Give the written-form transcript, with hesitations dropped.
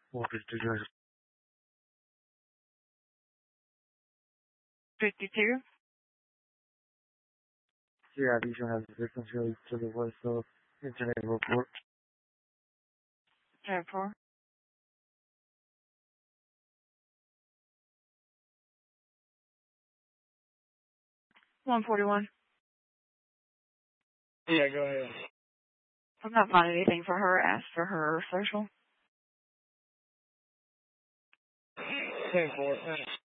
What is the address? 52? Yeah, these have the victims really to the west of Internet Report. 10-4. $141. Yeah, go ahead. I'm not finding anything for her. Ask for her social. 10-4.